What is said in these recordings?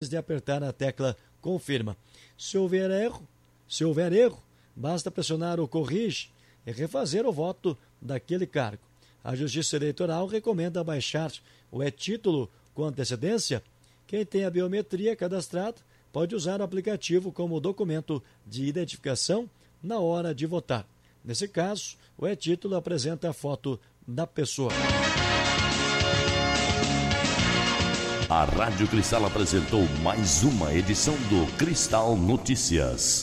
de apertar a tecla confirma. Se houver erro, basta pressionar o corrige e refazer o voto daquele cargo. A Justiça Eleitoral recomenda baixar o e-título com antecedência. Quem tem a biometria cadastrada pode usar o aplicativo como documento de identificação na hora de votar. Nesse caso, o e-título apresenta a foto da pessoa. A Rádio Cristal apresentou mais uma edição do Cristal Notícias.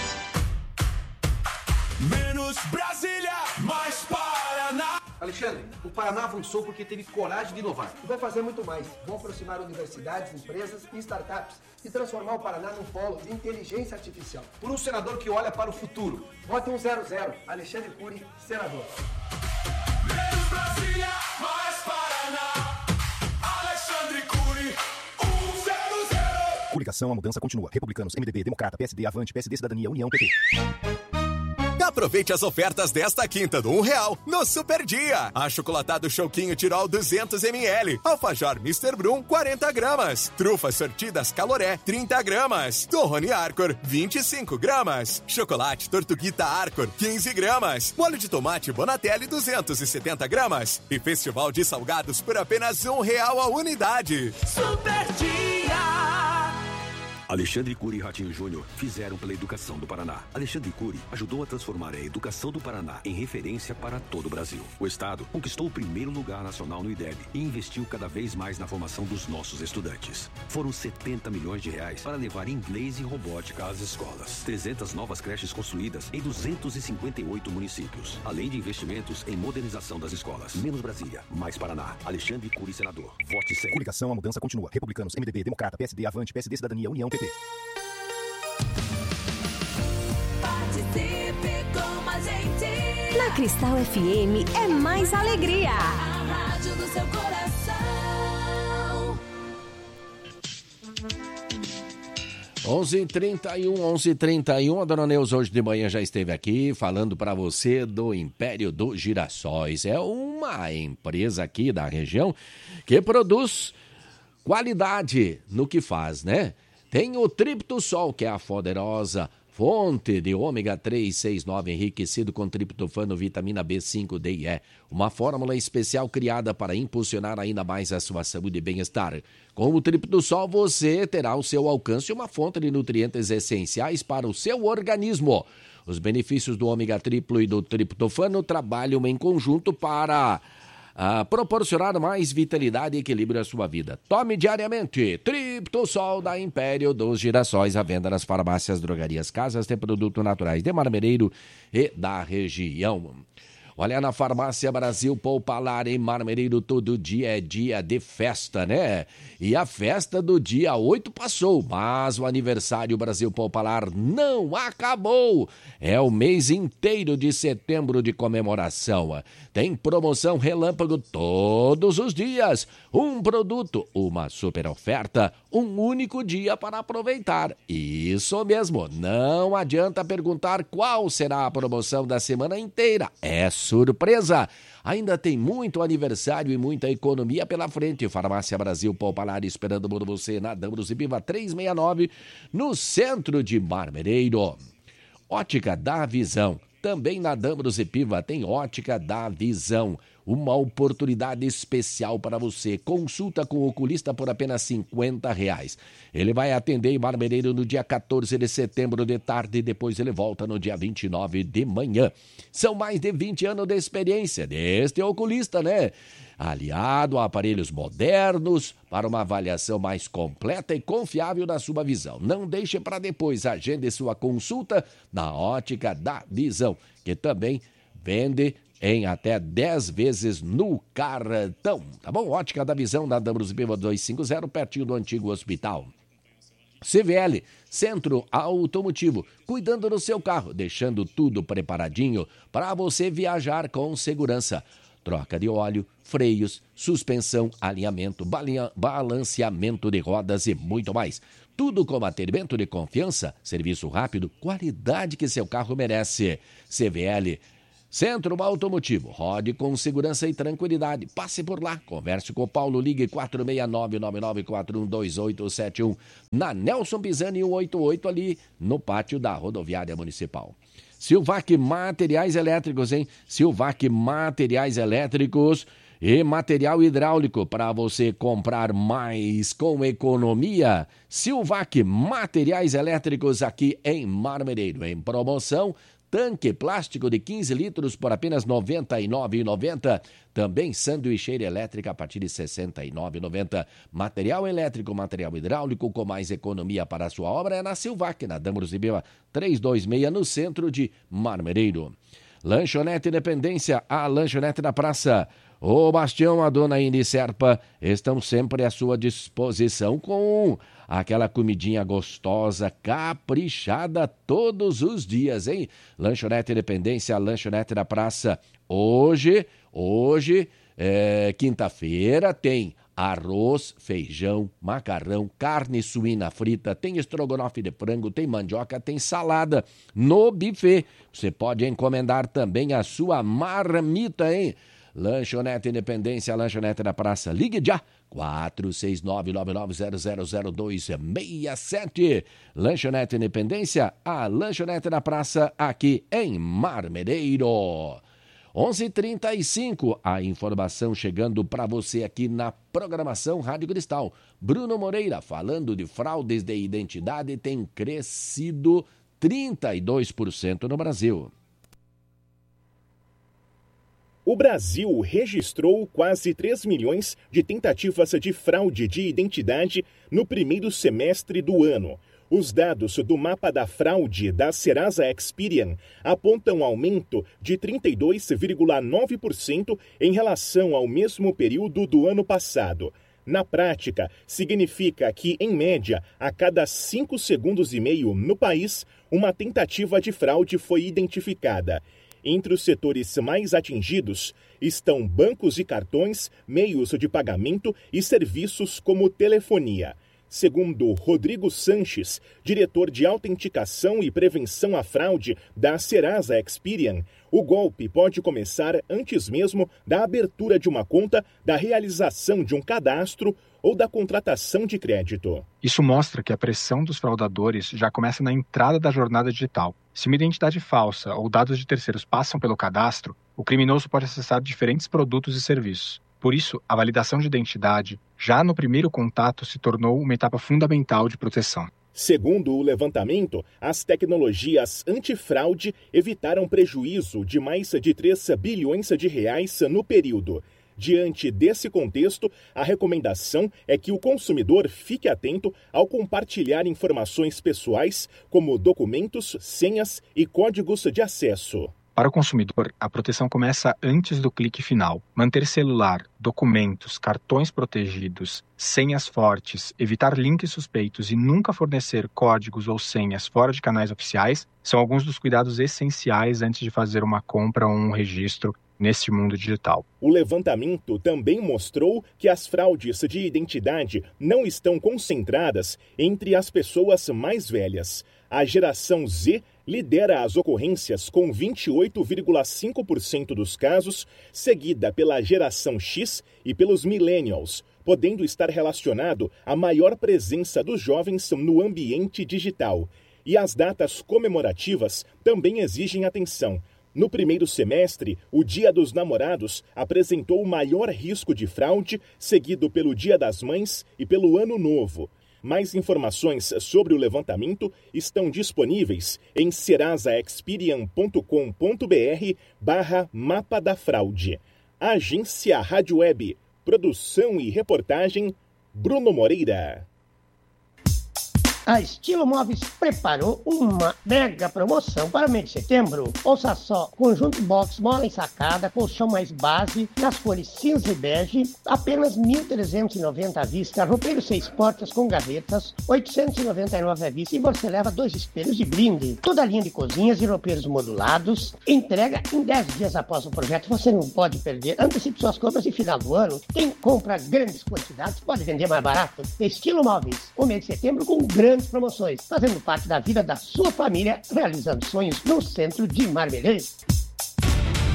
Menos Brasília, mais Paraná. Alexandre, o Paraná avançou porque teve coragem de inovar. E vai fazer muito mais. Vão aproximar universidades, empresas e startups e transformar o Paraná num polo de inteligência artificial. Por um senador que olha para o futuro. Vote 100, Alexandre Cury, senador. Menos Brasília, mais Paraná. Alexandre Cury, 100. Coligação, a mudança continua. Republicanos, MDB, Democrata, PSD, Avante, PSD, Cidadania, União, PT. Aproveite as ofertas desta quinta do R$1 no Super Dia. Achocolatado Choquinho Tirol 200ml. Alfajor Mr. Brum 40 gramas. Trufas sortidas Caloré 30 gramas. Torrone Arcor 25 gramas. Chocolate Tortuguita Arcor 15 gramas. Molho de tomate Bonatelli 270 gramas. E Festival de Salgados por apenas R$1 a unidade. Super Dia. Alexandre Cury e Ratinho Júnior fizeram pela educação do Paraná. Alexandre Cury ajudou a transformar a educação do Paraná em referência para todo o Brasil. O Estado conquistou o primeiro lugar nacional no IDEB e investiu cada vez mais na formação dos nossos estudantes. Foram R$70 milhões para levar inglês e robótica às escolas. 300 novas creches construídas em 258 municípios. Além de investimentos em modernização das escolas. Menos Brasília, mais Paraná. Alexandre Cury, senador. Vote 100. Coligação, a mudança continua. Republicanos, MDB, Democrata, PSD, Avante, PSD, Cidadania, União, PT. Participe com a gente. Na Cristal FM é mais alegria. A rádio do seu coração. 11h31. A dona Neuza hoje de manhã já esteve aqui falando para você do Império dos Girassóis. É uma empresa aqui da região que produz qualidade no que faz, né? Tem o Triptosol, que é a poderosa fonte de ômega 3, 6, 9 enriquecido com triptofano, vitamina B5, D e E. Uma fórmula especial criada para impulsionar ainda mais a sua saúde e bem-estar. Com o Triptosol você terá ao seu alcance uma fonte de nutrientes essenciais para o seu organismo. Os benefícios do ômega triplo e do triptofano trabalham em conjunto para proporcionar mais vitalidade e equilíbrio à sua vida. Tome diariamente Triptosol da Império dos Girassóis, à venda nas farmácias, drogarias, casas de produtos naturais de Marmereiro e da região. Olha, na Farmácia Brasil Poupalar em Marmereiro, todo dia é dia de festa, né? E a festa do dia 8 passou, mas o aniversário Brasil Poupalar não acabou. É o mês inteiro de setembro de comemoração. Tem promoção relâmpago todos os dias. Um produto, uma super oferta, um único dia para aproveitar. Isso mesmo, não adianta perguntar qual será a promoção da semana inteira. É surpresa! Ainda tem muito aniversário e muita economia pela frente. Farmácia Brasil Poupalar esperando por você na Dambros e Piva 369, no centro de Marmereiro. Ótica da Visão. Também na Dambros e Piva tem Ótica da Visão. Uma oportunidade especial para você. Consulta com o oculista por apenas R$50. Ele vai atender em Marmereiro no dia 14 de setembro de tarde e depois ele volta no dia 29 de manhã. São mais de 20 anos de experiência deste oculista, né? Aliado a aparelhos modernos para uma avaliação mais completa e confiável da sua visão. Não deixe para depois. Agende sua consulta na Ótica da Visão, que também vende em até 10 vezes no cartão. Tá bom? Ótica da Visão, na Dambros Piva 250, pertinho do antigo hospital. CVL, Centro Automotivo, cuidando do seu carro, deixando tudo preparadinho para você viajar com segurança. Troca de óleo, freios, suspensão, alinhamento, balanceamento de rodas e muito mais. Tudo com atendimento de confiança, serviço rápido, qualidade que seu carro merece. CVL, Centro Automotivo, rode com segurança e tranquilidade. Passe por lá, converse com o Paulo, ligue 469-9941-2871, na Nelson Pisani 188, ali no pátio da Rodoviária Municipal. Silvac Materiais Elétricos, hein? Silvac Materiais Elétricos e material hidráulico para você comprar mais com economia. Silvac Materiais Elétricos aqui em Marmereiro, em promoção. Tanque plástico de 15 litros por apenas R$ 99,90. Também sanduicheira elétrica a partir de R$ 69,90. Material elétrico, material hidráulico com mais economia para a sua obra é na Silvac, na Dâmaros Ribeira 326, no centro de Marmereiro. Lanchonete Independência, a lanchonete da praça. O Bastião, a dona Indy Serpa estão sempre à sua disposição com aquela comidinha gostosa, caprichada todos os dias, hein? Lanchonete Independência, a lanchonete da praça. Hoje, quinta-feira, tem arroz, feijão, macarrão, carne suína frita, tem estrogonofe de frango, tem mandioca, tem salada no buffet. Você pode encomendar também a sua marmita, hein? Lanchonete Independência, lanchonete da praça. Ligue já, 469-9900-0267. Lanchonete Independência, a lanchonete da praça aqui em Marmereiro. 11h35, a informação chegando para você aqui na programação Rádio Cristal. Bruno Moreira, falando de fraudes de identidade, tem crescido 32% no Brasil. O Brasil registrou quase 3 milhões de tentativas de fraude de identidade no primeiro semestre do ano. Os dados do mapa da fraude da Serasa Experian apontam aumento de 32,9% em relação ao mesmo período do ano passado. Na prática, significa que, em média, a cada 5 segundos e meio no país, uma tentativa de fraude foi identificada. Entre os setores mais atingidos estão bancos e cartões, meios de pagamento e serviços como telefonia. Segundo Rodrigo Sanches, diretor de autenticação e prevenção à fraude da Serasa Experian, o golpe pode começar antes mesmo da abertura de uma conta, da realização de um cadastro ou da contratação de crédito. Isso mostra que a pressão dos fraudadores já começa na entrada da jornada digital. Se uma identidade falsa ou dados de terceiros passam pelo cadastro, o criminoso pode acessar diferentes produtos e serviços. Por isso, a validação de identidade, já no primeiro contato, se tornou uma etapa fundamental de proteção. Segundo o levantamento, as tecnologias antifraude evitaram prejuízo de mais de 3 bilhões de reais no período. Diante desse contexto, a recomendação é que o consumidor fique atento ao compartilhar informações pessoais, como documentos, senhas e códigos de acesso. Para o consumidor, a proteção começa antes do clique final. Manter celular, documentos, cartões protegidos, senhas fortes, evitar links suspeitos e nunca fornecer códigos ou senhas fora de canais oficiais são alguns dos cuidados essenciais antes de fazer uma compra ou um registro neste mundo digital. O levantamento também mostrou que as fraudes de identidade não estão concentradas entre as pessoas mais velhas. A geração Z lidera as ocorrências com 28,5% dos casos, seguida pela geração X e pelos millennials, podendo estar relacionado à maior presença dos jovens no ambiente digital. E as datas comemorativas também exigem atenção. No primeiro semestre, o Dia dos Namorados apresentou o maior risco de fraude, seguido pelo Dia das Mães e pelo Ano Novo. Mais informações sobre o levantamento estão disponíveis em serasaexperian.com.br/mapa da fraude. Agência Rádio Web. Produção e reportagem, Bruno Moreira. A Estilo Móveis preparou uma mega promoção para o mês de setembro. Ouça só, conjunto box, mola ensacada, colchão mais base, nas cores cinza e bege, apenas R$ 1.390 à vista, roupeiro 6 portas com gavetas, R$ 899 à vista, e você leva 2 espelhos de brinde. Toda a linha de cozinhas e roupeiros modulados, entrega em 10 dias após o projeto, você não pode perder. Antecipe suas compras e final do ano, quem compra grandes quantidades pode vender mais barato. Estilo Móveis, o mês de setembro com grandes promoções, fazendo parte da vida da sua família, realizando sonhos no centro de Marmereiro.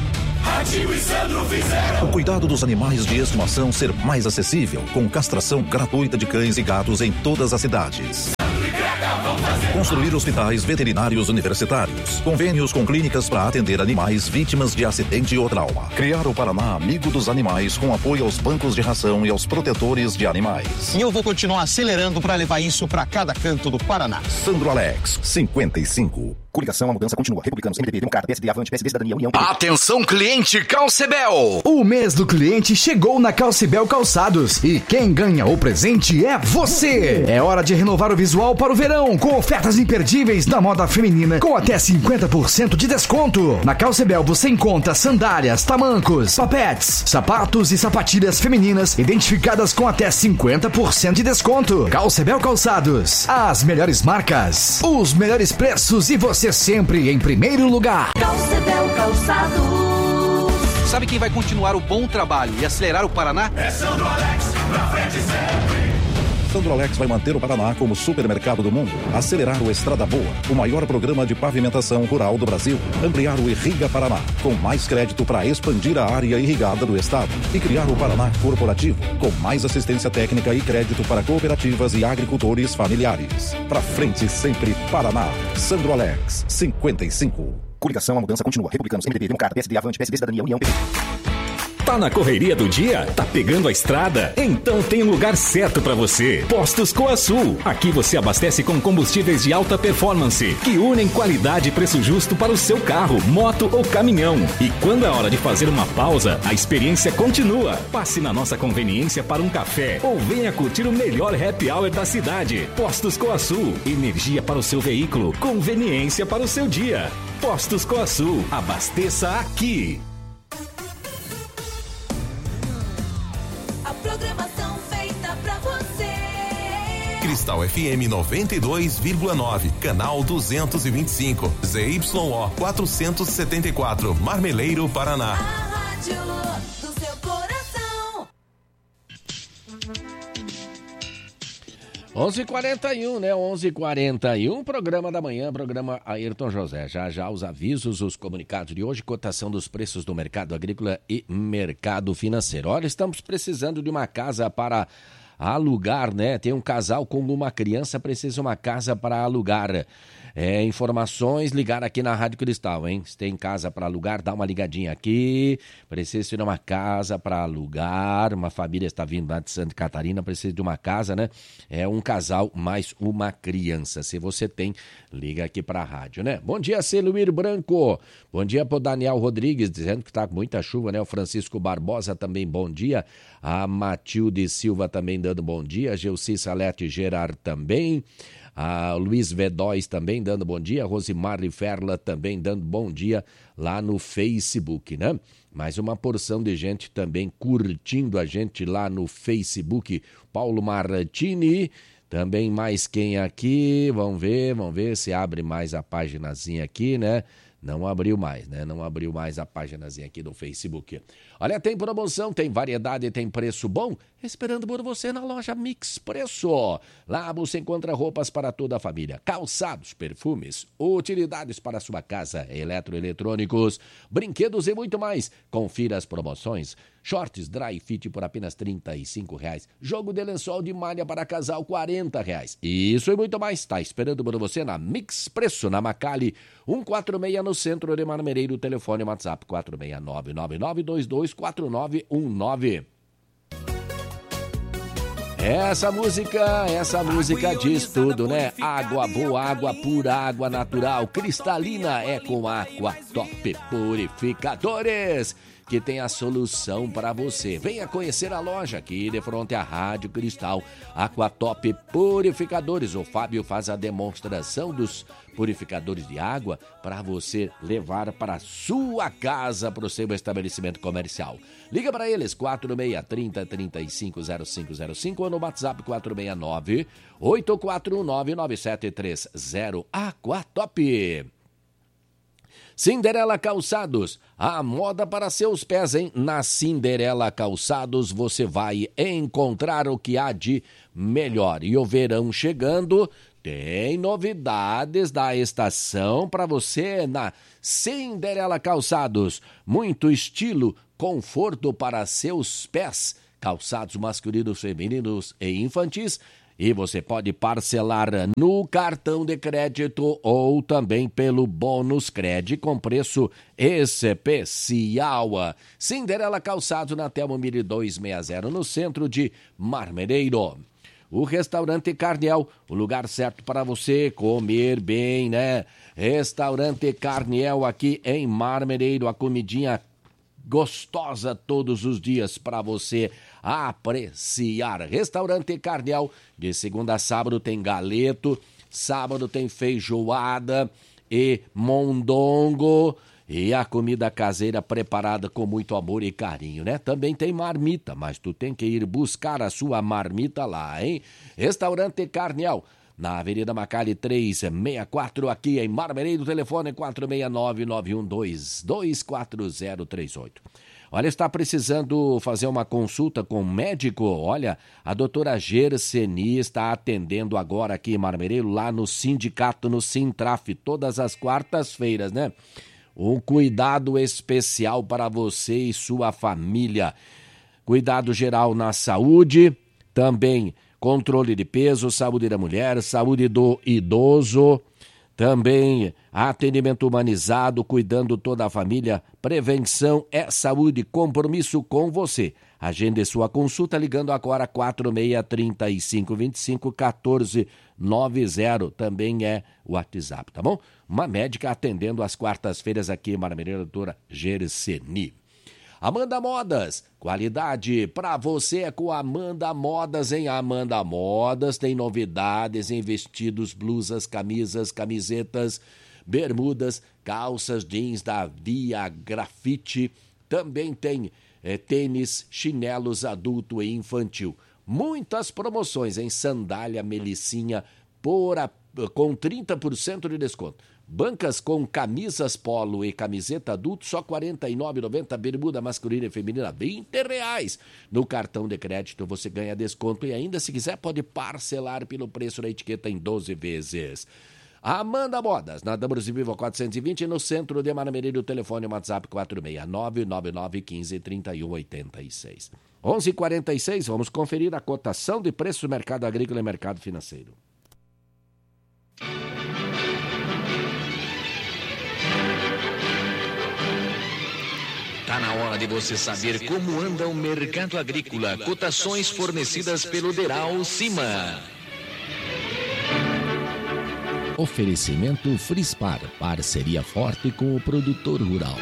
Ratinho e Sandro fizeram. O cuidado dos animais de estimação ser mais acessível, com castração gratuita de cães e gatos em todas as cidades. Construir hospitais veterinários universitários. Convênios com clínicas para atender animais vítimas de acidente ou trauma. Criar o Paraná Amigo dos Animais com apoio aos bancos de ração e aos protetores de animais. E eu vou continuar acelerando para levar isso para cada canto do Paraná. Sandro Alex, 55. Coligação, a mudança continua. Republicanos, MDB, Democrata, PSD, Avante, PSD, Cidadania, União... Atenção, cliente Calcebel! O mês do cliente chegou na Calcebel Calçados e quem ganha o presente é você! É hora de renovar o visual para o verão com ofertas imperdíveis na moda feminina com até 50% de desconto. Na Calcebel você encontra sandálias, tamancos, papetes, sapatos e sapatilhas femininas identificadas com até 50% de desconto. Calcebel Calçados, as melhores marcas, os melhores preços e você sempre em primeiro lugar. Calcebel Calçados. Sabe quem vai continuar o bom trabalho e acelerar o Paraná? É Sandro Alex, pra frente sempre. Sandro Alex vai manter o Paraná como supermercado do mundo, acelerar o Estrada Boa, o maior programa de pavimentação rural do Brasil, ampliar o Irriga Paraná, com mais crédito para expandir a área irrigada do estado e criar o Paraná Corporativo, com mais assistência técnica e crédito para cooperativas e agricultores familiares. Pra frente sempre, Paraná. Sandro Alex, 55. Coligação, a mudança continua. Republicanos, MDB, Democrata, PSD, Avante, PSD, Cidadania, União, PP. Tá na correria do dia? Tá pegando a estrada? Então tem um lugar certo pra você. Postos Coasul. Aqui você abastece com combustíveis de alta performance, que unem qualidade e preço justo para o seu carro, moto ou caminhão. E quando é hora de fazer uma pausa, a experiência continua. Passe na nossa conveniência para um café ou venha curtir o melhor happy hour da cidade. Postos Coasul. Energia para o seu veículo, conveniência para o seu dia. Postos Coasul. Abasteça aqui. Programação feita pra você. Cristal FM 92,9, canal 225, ZYO 474, Marmeleiro, Paraná. A rádio do seu coração. 11h41, né? 11h41, programa da manhã, programa Ayrton José. Já os avisos, os comunicados de hoje, cotação dos preços do mercado agrícola e mercado financeiro. Olha, estamos precisando de uma casa para alugar, né? Tem um casal com uma criança, precisa de uma casa para alugar. Informações, ligar aqui na Rádio Cristal, hein? Se tem casa para alugar, dá uma ligadinha aqui. Precisa de uma casa para alugar. Uma família está vindo lá de Santa Catarina, precisa de uma casa, né? É um casal mais uma criança. Se você tem, liga aqui para a rádio, né? Bom dia, Celuir Branco. Bom dia pro Daniel Rodrigues, dizendo que tá com muita chuva, né? O Francisco Barbosa também, bom dia. A Matilde Silva também dando bom dia. Geuci Salete Gerard também. A Luiz Vedóis também dando bom dia, Rosimar Ferla também dando bom dia lá no Facebook, né? Mais uma porção de gente também curtindo a gente lá no Facebook. Paulo Martini, também mais quem aqui? Vamos ver se abre mais a paginazinha aqui, né? Não abriu mais, né? Não abriu mais a paginazinha aqui do Facebook. Olha, tem promoção, tem variedade, tem preço bom. Esperando por você na loja Mix Preço. Lá você encontra roupas para toda a família, calçados, perfumes, utilidades para a sua casa, eletroeletrônicos, brinquedos e muito mais. Confira as promoções. Shorts Dry Fit por apenas R$ 35,00. Jogo de lençol de malha para casal R$ 40,00. Isso e muito mais. Está esperando por você na Mix Preço, na Macali 146 no centro de Marmeleiro. Telefone WhatsApp 469-9922-4919. Essa música diz tudo, né? Água boa, água pura, água natural, cristalina, é com Aqua Top Purificadores, que tem a solução para você. Venha conhecer a loja aqui de frente à Rádio Cristal, Aqua Top Purificadores. O Fábio faz a demonstração dos purificadores de água para você levar para a sua casa, para o seu estabelecimento comercial. Liga para eles, 4630-350505 ou no WhatsApp 469-849-9730. Aquatop. Cinderela Calçados, a moda para seus pés, hein? Na Cinderela Calçados você vai encontrar o que há de melhor. E o verão chegando, Tem novidades da estação para você na Cinderela Calçados. Muito estilo, conforto para seus pés. Calçados masculinos, femininos e infantis. E você pode parcelar no cartão de crédito ou também pelo bônus crédito com preço especial. Cinderela Calçados na Telmo 1260, no centro de Marmereiro. O restaurante Carniel, o lugar certo para você comer bem, né? Restaurante Carniel aqui em Marmereiro, a comidinha gostosa todos os dias para você apreciar. Restaurante Carniel, de segunda a sábado tem galeto, sábado tem feijoada e mondongo. E a comida caseira preparada com muito amor e carinho, né? Também tem marmita, mas tu tem que ir buscar a sua marmita lá, hein? Restaurante Carniel, na Avenida Macali 364, aqui em Marmereiro, telefone 469-912-24038. Olha, está precisando fazer uma consulta com um médico? Olha, a doutora Gerseni está atendendo agora aqui em Marmereiro, lá no sindicato, no Sintraf, todas as quartas-feiras, né? Um cuidado especial para você e sua família. Cuidado geral na saúde, também controle de peso, saúde da mulher, saúde do idoso, também atendimento humanizado, cuidando toda a família. Prevenção é saúde, compromisso com você. Agende sua consulta ligando agora 4635251490, também é o WhatsApp, tá bom? Uma médica atendendo às quartas-feiras aqui em Marmereiro, doutora Gerseni. Amanda Modas, qualidade para você é com Amanda Modas. Em Amanda Modas tem novidades em vestidos, blusas, camisas, camisetas, bermudas, calças jeans da Via Grafite. Também tem tênis, chinelos adulto e infantil. Muitas promoções em sandália Melicinha com 30% de desconto. Bancas com camisas polo e camiseta adulto, só R$ 49,90. Bermuda masculina e feminina, R$20. No cartão de crédito você ganha desconto e ainda, se quiser, pode parcelar pelo preço da etiqueta em 12 vezes. Amanda Modas, na Damaros Viva 420, no centro de Marmereiro, telefone WhatsApp 469-9915-3186. 11h46, vamos conferir a cotação de preço do mercado agrícola e mercado financeiro. Tá na hora de você saber como anda o mercado agrícola. Cotações fornecidas pelo Deral Cima. Oferecimento Frispar, parceria forte com o produtor rural.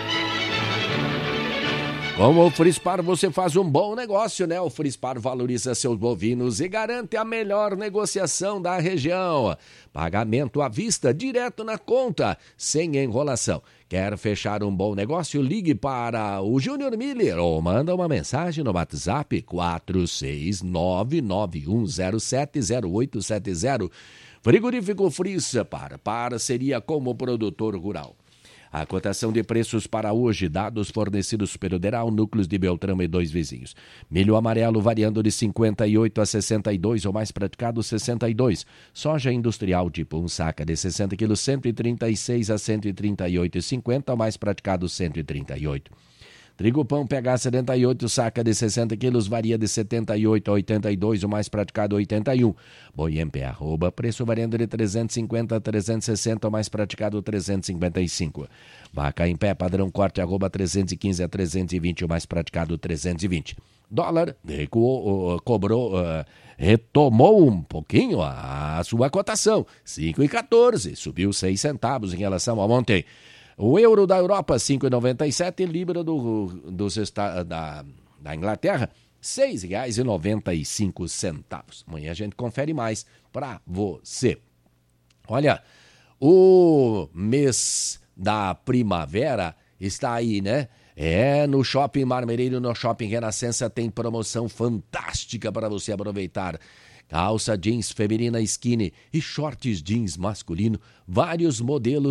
Com o Frispar você faz um bom negócio, né? O Frispar valoriza seus bovinos e garante a melhor negociação da região. Pagamento à vista, direto na conta, sem enrolação. Quer fechar um bom negócio? Ligue para o Júnior Miller ou manda uma mensagem no WhatsApp 46991070870. Frigorífico Frispar, parceria com o produtor rural. A cotação de preços para hoje, dados fornecidos pelo Deral, núcleos de Beltrão e 2 vizinhos. Milho amarelo variando de 58 a 62, ou mais praticado 62. Soja industrial tipo 1 saca de 60 quilos, 136 a 138,50, ou mais praticado 138. Trigo pão PH 78, saca de 60 quilos, varia de 78 a 82, o mais praticado 81. Boi em pé, arroba, preço variando de 350 a 360, o mais praticado 355. Vaca em pé, padrão corte, arroba 315 a 320, o mais praticado 320. Dólar recuou, retomou um pouquinho a sua cotação, 5,14, subiu 6 centavos em relação ao ontem. O euro da Europa, 5,97, libra da Inglaterra, R$ 6,95. Amanhã a gente confere mais para você. Olha, o mês da primavera está aí, né? No Shopping Marmereiro, no Shopping Renascença, tem promoção fantástica para você aproveitar. Calça jeans feminina skinny e shorts jeans masculino, vários modelos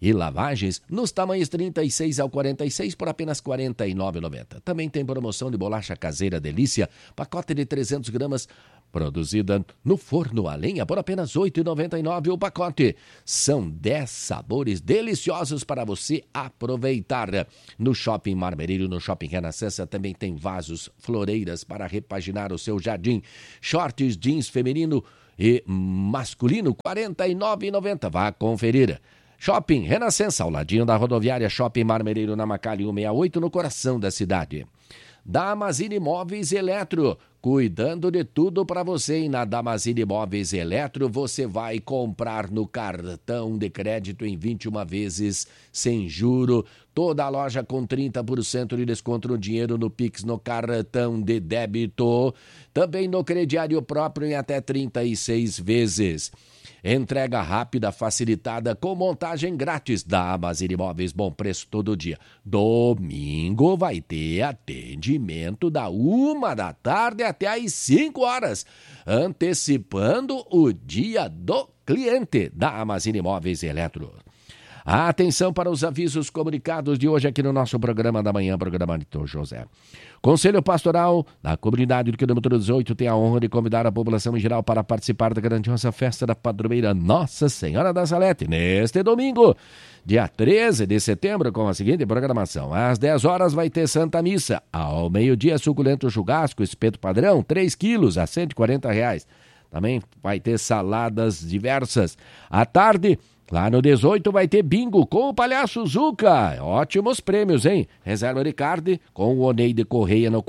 e lavagens nos tamanhos 36 ao 46 por apenas R$ 49,90. Também tem promoção de bolacha caseira Delícia, pacote de 300 gramas, produzida no forno a lenha por apenas R$ 8,99 o pacote. São 10 sabores deliciosos para você aproveitar. No Shopping Marmerilho, no Shopping Renascença, também tem vasos, floreiras para repaginar o seu jardim. Shorts, jeans feminino e masculino, R$ 49,90. Vá conferir. Shopping Renascença, ao ladinho da rodoviária Shopping Marmerilho, na Macalli 168, no coração da cidade. Damazini Móveis Eletro, cuidando de tudo para você. E na Damazini Móveis Eletro você vai comprar no cartão de crédito em 21 vezes sem juro. Toda a loja com 30% de desconto no dinheiro, no Pix, no cartão de débito. Também no crediário próprio em até 36 vezes. Entrega rápida, facilitada, com montagem grátis da Damazini Móveis, bom preço todo dia. Domingo vai ter atendimento da 1h até às 5h, antecipando o dia do cliente da Damazini Móveis Eletro. Atenção para os avisos comunicados de hoje aqui no nosso programa da manhã, programa de Tom José. Conselho Pastoral da comunidade do quilômetro 18 tem a honra de convidar a população em geral para participar da grandiosa festa da padroeira Nossa Senhora da Salete, neste domingo, dia 13 de setembro, com a seguinte programação. Às 10 horas vai ter Santa Missa, ao meio-dia suculento churrasco, espeto padrão, 3 quilos a R$ 140. Também vai ter saladas diversas. À tarde, lá no 18 vai ter bingo com o Palhaço Zuca. Ótimos prêmios, hein? Reserva de card com o Oneide Correia no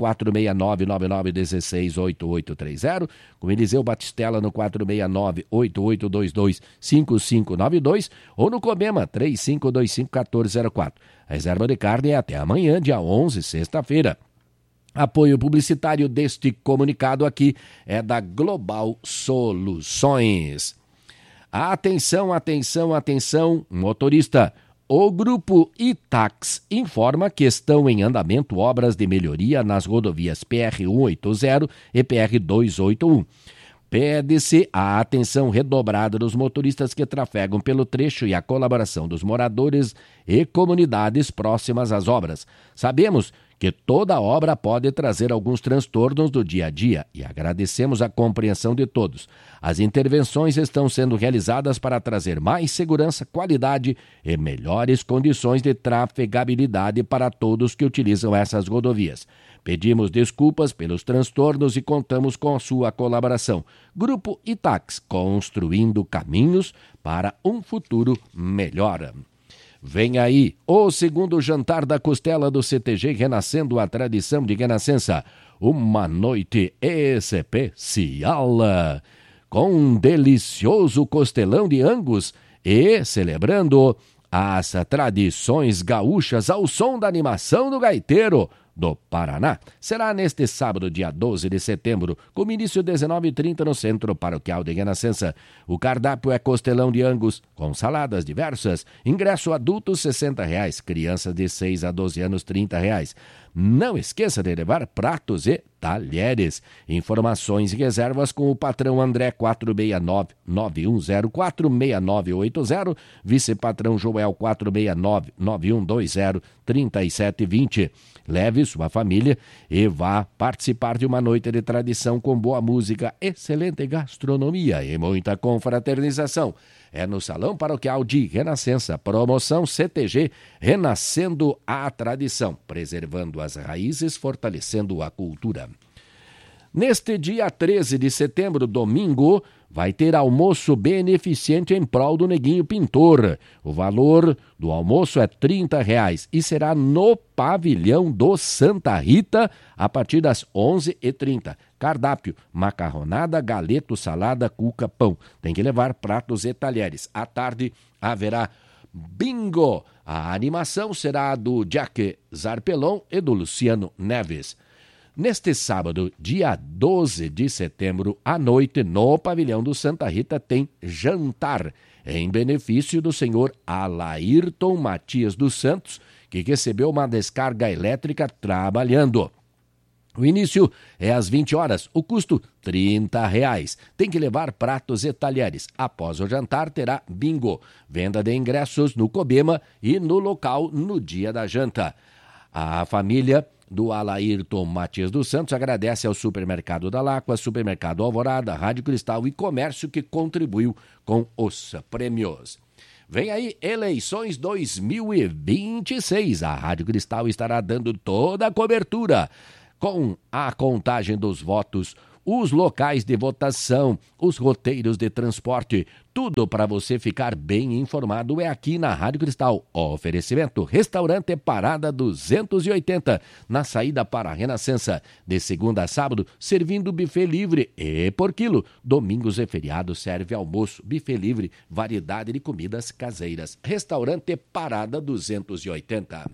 469-9916-8830. Com Eliseu Batistella no 469-8822-5592. Ou no Comema 3525-1404. A reserva de card é até amanhã, dia 11, sexta-feira. Apoio publicitário deste comunicado aqui é da Global Soluções. Atenção, atenção, atenção, motorista. O Grupo Itax informa que estão em andamento obras de melhoria nas rodovias PR-180 e PR-281. Pede-se a atenção redobrada dos motoristas que trafegam pelo trecho e a colaboração dos moradores e comunidades próximas às obras. Sabemos que toda obra pode trazer alguns transtornos do dia a dia e agradecemos a compreensão de todos. As intervenções estão sendo realizadas para trazer mais segurança, qualidade e melhores condições de trafegabilidade para todos que utilizam essas rodovias. Pedimos desculpas pelos transtornos e contamos com a sua colaboração. Grupo Itax, construindo caminhos para um futuro melhor. Vem aí o segundo jantar da costela do CTG, renascendo a tradição de Renascença. Uma noite especial, com um delicioso costelão de Angus e celebrando as tradições gaúchas ao som da animação do gaiteiro do Paraná. Será neste sábado, dia 12 de setembro, com início às 19h30 no Centro Paroquial de Renascença. O cardápio é costelão de Angus, com saladas diversas. Ingresso adultos R$ 60, crianças de 6 a 12 anos R$ 30. Não esqueça de levar pratos e talheres. Informações e reservas com o patrão André 469-9104-6980, vice-patrão Joel 469-9120-3720. Leve sua família e vá participar de uma noite de tradição com boa música, excelente gastronomia e muita confraternização. É no Salão Paroquial de Renascença. Promoção CTG, renascendo a tradição, preservando as raízes, fortalecendo a cultura. Neste dia 13 de setembro, domingo, vai ter almoço beneficente em prol do Neguinho Pintor. O valor do almoço é R$ 30 e será no pavilhão do Santa Rita a partir das 11h30. Cardápio, macarronada, galeto, salada, cuca, pão. Tem que levar pratos e talheres. À tarde haverá bingo. A animação será do Jack Zarpelon e do Luciano Neves. Neste sábado, dia 12 de setembro, à noite, no pavilhão do Santa Rita, tem jantar em benefício do senhor Alairton Matias dos Santos, que recebeu uma descarga elétrica trabalhando. O início é às 20 horas, o custo R$30. Tem que levar pratos e talheres. Após o jantar terá bingo. Venda de ingressos no Cobema e no local no dia da janta. A família do Alairton Matias dos Santos agradece ao Supermercado da Láqua, Supermercado Alvorada, Rádio Cristal e Comércio que contribuiu com os prêmios. Vem aí, eleições 2026. A Rádio Cristal estará dando toda a cobertura com a contagem dos votos, os locais de votação, os roteiros de transporte, tudo para você ficar bem informado é aqui na Rádio Cristal. Oferecimento, Restaurante Parada 280, na saída para a Renascença, de segunda a sábado, servindo buffet livre e por quilo. Domingos e feriados serve almoço, buffet livre, variedade de comidas caseiras. Restaurante Parada 280.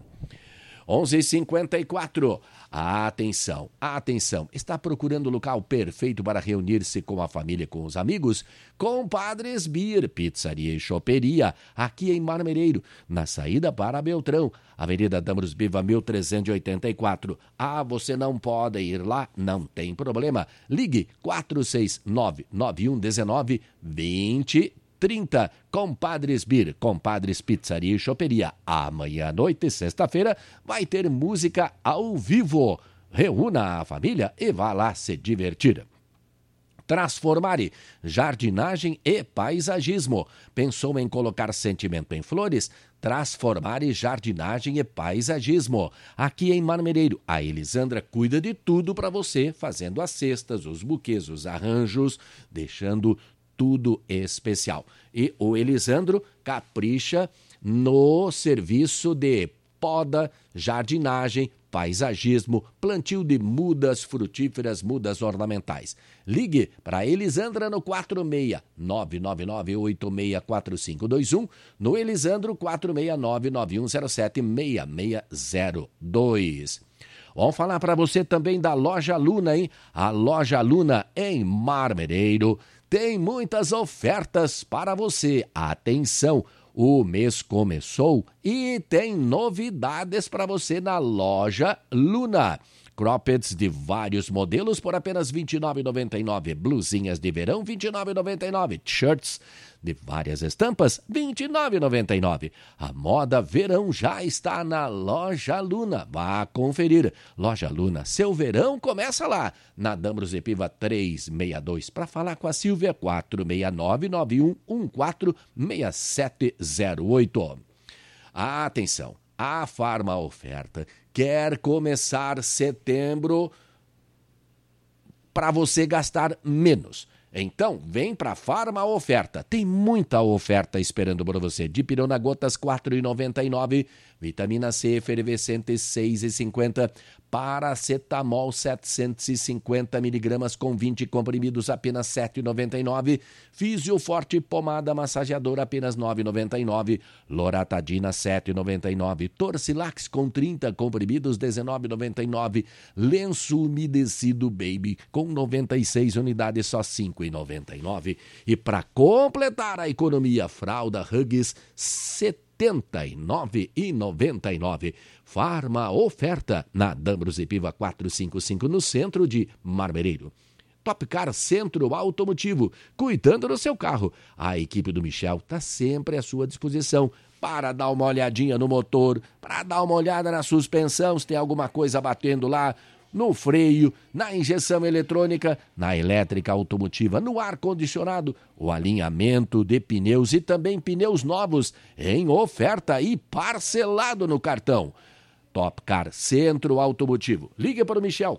11h54. Atenção, atenção. Está procurando o local perfeito para reunir-se com a família e com os amigos? Compadres Beer, Pizzaria e Choperia, aqui em Marmereiro, na saída para Beltrão, Avenida Damos Biva 1384. Ah, você não pode ir lá? Não tem problema. Ligue 469-9119-2030. Compadres Beer, Compadres Pizzaria e Choperia. Amanhã à noite, sexta-feira, vai ter música ao vivo. Reúna a família e vá lá se divertir. Transformare, jardinagem e paisagismo. Pensou em colocar sentimento em flores? Transformare, jardinagem e paisagismo. Aqui em Marmereiro, a Elisandra cuida de tudo para você, fazendo as cestas, os buquês, os arranjos, deixando tudo especial. E o Elisandro capricha no serviço de poda, jardinagem, paisagismo, plantio de mudas frutíferas, mudas ornamentais. Ligue para Elisandra no 46-999-864521, no Elisandro 469-9107-6602. Vamos falar para você também da Loja Luna, hein? A Loja Luna em Marmereiro tem muitas ofertas para você. Atenção, o mês começou e tem novidades para você na Loja Luna. Croppeds de vários modelos por apenas R$ 29,99. Blusinhas de verão, R$ 29,99. Shirts de várias estampas, R$ 29,99. A moda verão já está na Loja Luna. Vá conferir. Loja Luna, seu verão começa lá. Na Dambros e Piva 362. Para falar com a Silvia, 469-9114-6708. Atenção, a Farma Oferta quer começar setembro para você gastar menos. Então, vem para a Farma Oferta. Tem muita oferta esperando por você. Dipirona Gotas, R$ 4,99. Vitamina C efervescente, R$ 6,50. Paracetamol, 750 miligramas com 20 comprimidos, apenas R$ 7,99. Fisioforte pomada massageadora, apenas R$ 9,99. Loratadina, R$ 7,99. Torcilax com 30 comprimidos, R$ 19,99. Lenço umedecido Baby com 96 unidades, só R$ 5,99. E para completar a economia, fralda Huggies, R$ 79,99. Farma Oferta na Dambros e Piva 455 no centro de Marmereiro. Topcar Centro Automotivo, cuidando do seu carro. A equipe do Michel está sempre à sua disposição para dar uma olhadinha no motor, para dar uma olhada na suspensão, se tem alguma coisa batendo lá, no freio, na injeção eletrônica, na elétrica automotiva, no ar-condicionado, o alinhamento de pneus e também pneus novos em oferta e parcelado no cartão. Topcar Centro Automotivo. Liga para o Michel,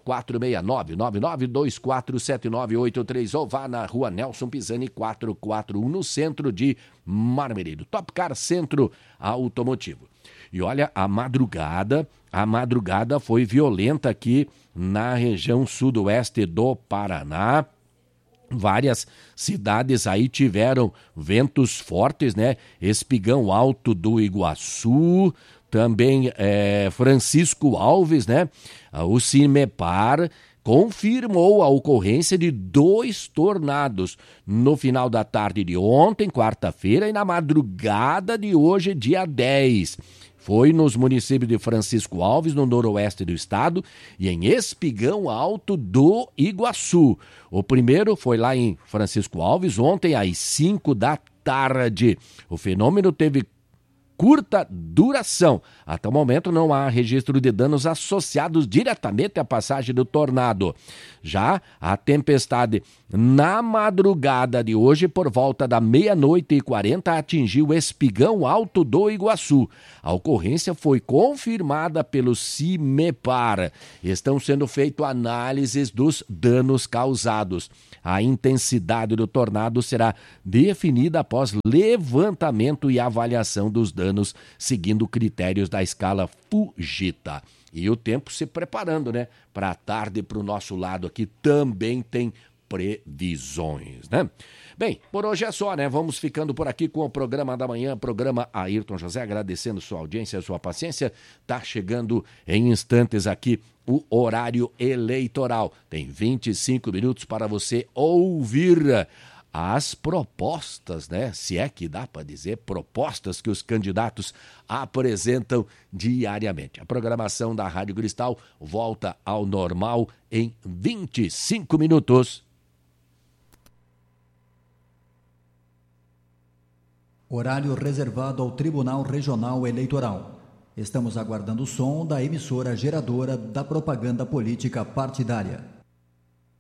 469-99247983 ou vá na rua Nelson Pisani 441 no centro de Marmereiro. Topcar Centro Automotivo. E olha, a madrugada foi violenta aqui na região sudoeste do Paraná. Várias cidades aí tiveram ventos fortes, né? Espigão Alto do Iguaçu, também Francisco Alves, né? O CIMEPAR confirmou a ocorrência de 2 tornados no final da tarde de ontem, quarta-feira, e na madrugada de hoje, dia 10. foi nos municípios de Francisco Alves, no noroeste do estado, e em Espigão Alto do Iguaçu. O primeiro foi lá em Francisco Alves, ontem às 5 da tarde. O fenômeno teve curta duração. Até o momento não há registro de danos associados diretamente à passagem do tornado. Já a tempestade na madrugada de hoje, por volta da 00:40, atingiu Espigão Alto do Iguaçu. A ocorrência foi confirmada pelo CIMEPAR. Estão sendo feitas análises dos danos causados. A intensidade do tornado será definida após levantamento e avaliação dos danos, seguindo critérios da escala Fujita. E o tempo se preparando, né? Para a tarde, para o nosso lado aqui, também tem previsões, né? Bem, por hoje é só, né? Vamos ficando por aqui com o programa da manhã, programa Ayrton José, agradecendo sua audiência, sua paciência. Tá chegando em instantes aqui o horário eleitoral. Tem 25 minutos para você ouvir as propostas, né? Se é que dá para dizer, propostas que os candidatos apresentam diariamente. A programação da Rádio Cristal volta ao normal em 25 minutos. Horário reservado ao Tribunal Regional Eleitoral. Estamos aguardando o som da emissora geradora da propaganda política partidária.